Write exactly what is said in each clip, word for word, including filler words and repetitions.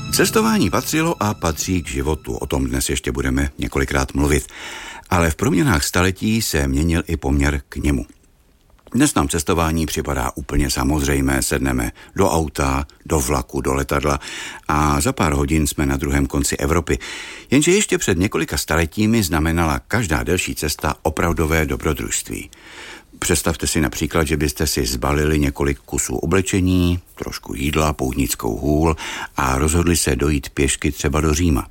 Cestování patřilo a patří k životu, o tom dnes ještě budeme několikrát mluvit. Ale v proměnách staletí se měnil i poměr k němu. Dnes nám cestování připadá úplně samozřejmé, sedneme do auta, do vlaku, do letadla a za pár hodin jsme na druhém konci Evropy. Jenže ještě před několika staletími znamenala každá delší cesta opravdové dobrodružství. Představte si například, že byste si zbalili několik kusů oblečení, trošku jídla, poutnickou hůl a rozhodli se dojít pěšky třeba do Říma.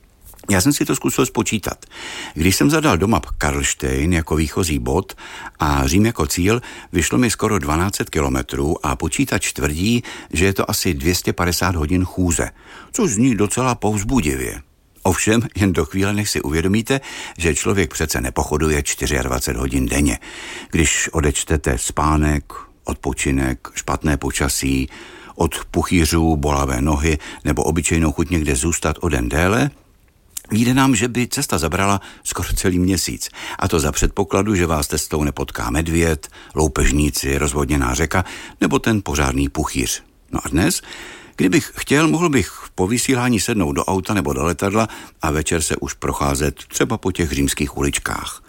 Já jsem si to zkusil spočítat. Když jsem zadal do map Karlštejn jako výchozí bod a Řím jako cíl, vyšlo mi skoro dvanáct set kilometrů a počítač tvrdí, že je to asi dvě stě padesát hodin chůze, což zní docela povzbudivě. Ovšem, jen do chvíle, než si uvědomíte, že člověk přece nepochoduje dvacet čtyři hodin denně. Když odečtete spánek, odpočinek, špatné počasí, od puchýřů, bolavé nohy nebo obyčejnou chuť někde zůstat o den déle, vyjde nám, že by cesta zabrala skoro celý měsíc. A to za předpokladu, že vás cestou nepotká medvěd, loupežníci, rozvodněná řeka nebo ten pořádný puchýř. No a dnes, kdybych chtěl, mohl bych po vysílání sednout do auta nebo do letadla a večer se už procházet třeba po těch římských uličkách.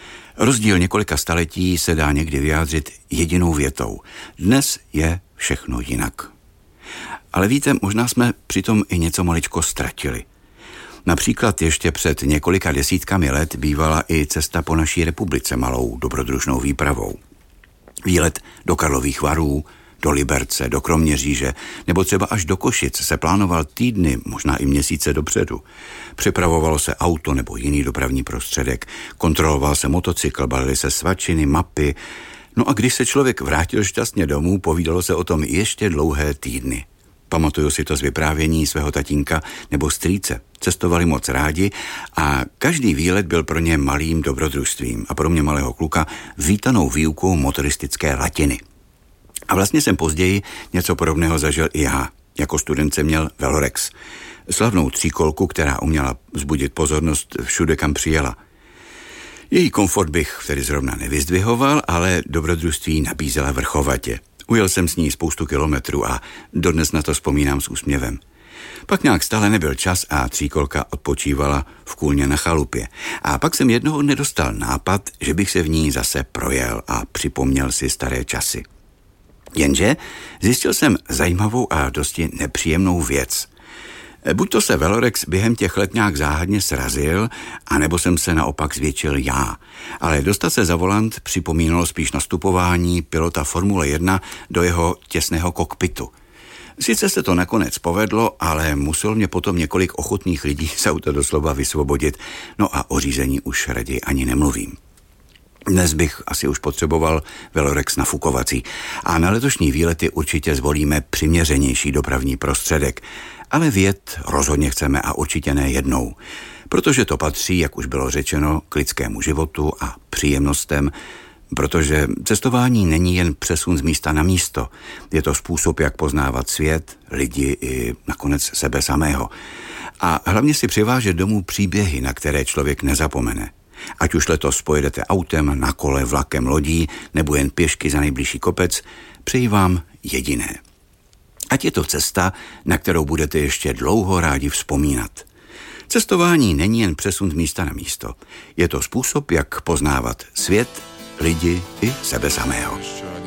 Rozdíl několika staletí se dá někdy vyjádřit jedinou větou. Dnes je všechno jinak. Ale víte, možná jsme přitom i něco maličko ztratili. Například ještě před několika desítkami let bývala i cesta po naší republice malou dobrodružnou výpravou. Výlet do Karlových Varů, do Liberce, do Kroměříže nebo třeba až do Košic se plánoval týdny, možná i měsíce dopředu. Připravovalo se auto nebo jiný dopravní prostředek, kontroloval se motocykl, balily se svačiny, mapy. No a když se člověk vrátil šťastně domů, povídalo se o tom ještě dlouhé týdny. Pamatuju si to z vyprávění svého tatínka nebo strýce. Cestovali moc rádi a každý výlet byl pro ně malým dobrodružstvím a pro mě malého kluka vítanou výukou motoristické latiny. A vlastně jsem později něco podobného zažil i já. Jako student jsem měl Velorex, slavnou tříkolku, která uměla vzbudit pozornost všude, kam přijela. Její komfort bych tedy zrovna nevyzdvihoval, ale dobrodružství nabízela vrchovatě. Ujel jsem s ní spoustu kilometrů a dodnes na to vzpomínám s úsměvem. Pak nějak stále nebyl čas a tříkolka odpočívala v kůlně na chalupě. A pak jsem jednoho dne dostal nápad, že bych se v ní zase projel a připomněl si staré časy. Jenže zjistil jsem zajímavou a dosti nepříjemnou věc. Buď to se Velorex během těch let nějak záhadně srazil, anebo jsem se naopak zvětšil já. Ale dostat se za volant připomínalo spíš nastupování pilota Formule jedna do jeho těsného kokpitu. Sice se to nakonec povedlo, ale musel mě potom několik ochotných lidí z auta doslova vysvobodit, no a o řízení už raději ani nemluvím. Dnes bych asi už potřeboval Velorex nafukovací a na letošní výlety určitě zvolíme přiměřenější dopravní prostředek, ale vyjet rozhodně chceme a určitě ne jednou, protože to patří, jak už bylo řečeno, k lidskému životu a příjemnostem, protože cestování není jen přesun z místa na místo, je to způsob, jak poznávat svět, lidi i nakonec sebe samého. A hlavně si přivážet domů příběhy, na které člověk nezapomene. Ať už letos pojedete autem, na kole, vlakem, lodí nebo jen pěšky za nejbližší kopec, přeji vám jediné. Ať je to cesta, na kterou budete ještě dlouho rádi vzpomínat. Cestování není jen přesun z místa na místo. Je to způsob, jak poznávat svět, lidi i sebe samého.